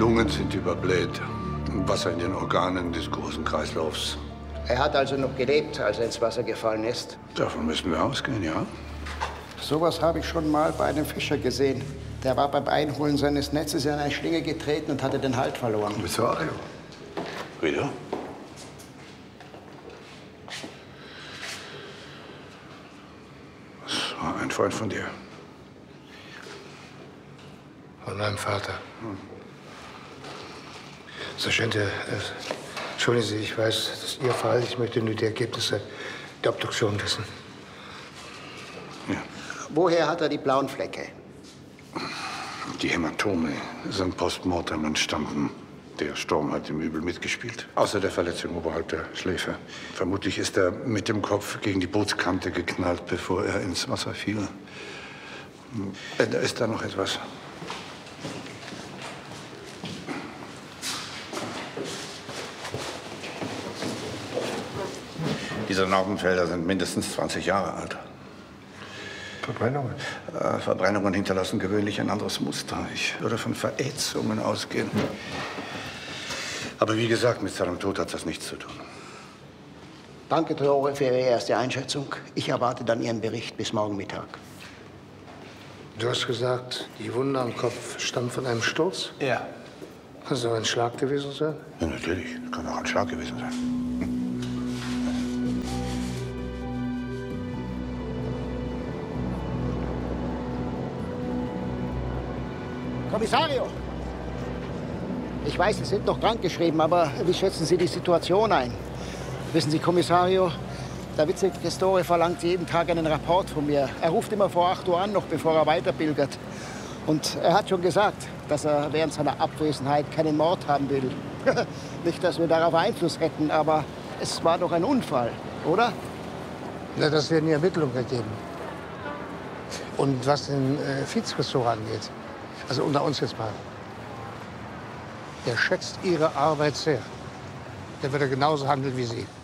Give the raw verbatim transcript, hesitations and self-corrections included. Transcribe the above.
Lungen sind überbläht. Wasser in den Organen des großen Kreislaufs. Er hat also noch gelebt, als er ins Wasser gefallen ist? Davon müssen wir ausgehen, ja. Sowas habe ich schon mal bei einem Fischer gesehen. Der war beim Einholen seines Netzes in eine Schlinge getreten und hatte den Halt verloren. Kommissario. Rita? Das war ein Freund von dir. Von meinem Vater. Hm. Sergeant, äh, entschuldigen Sie, ich weiß, das ist Ihr Fall. Ich möchte nur die Ergebnisse der Obduktion wissen. Ja. Woher hat er die blauen Flecke? Die Hämatome sind postmortem entstanden. Der Sturm hat im Übel mitgespielt. Außer der Verletzung oberhalb der Schläfe. Vermutlich ist er mit dem Kopf gegen die Bootskante geknallt, bevor er ins Wasser fiel. Ist da noch etwas? Diese Narbenfelder sind mindestens zwanzig Jahre alt. Verbrennungen? Äh, Verbrennungen hinterlassen gewöhnlich ein anderes Muster. Ich würde von Verätzungen ausgehen. Aber wie gesagt, mit seinem Tod hat das nichts zu tun. Danke, Tore, für Ihre erste Einschätzung. Ich erwarte dann Ihren Bericht bis morgen Mittag. Du hast gesagt, die Wunde am Kopf stammt von einem Sturz? Ja. Kann es auch ein Schlag gewesen sein? Ja, natürlich. Kann auch ein Schlag gewesen sein. Kommissario! Ich weiß, Sie sind noch krankgeschrieben, aber wie schätzen Sie die Situation ein? Wissen Sie, Kommissario, der Vize Questore verlangt jeden Tag einen Rapport von mir. Er ruft immer vor acht Uhr an, noch bevor er weiterpilgert. Und er hat schon gesagt, dass er während seiner Abwesenheit keinen Mord haben will. Nicht, dass wir darauf Einfluss hätten, aber es war doch ein Unfall, oder? Na, das werden die Ermittlungen ergeben. Und was den äh, Vizequestore angeht, also unter uns jetzt mal, der schätzt Ihre Arbeit sehr. Der wird er genauso handeln wie Sie.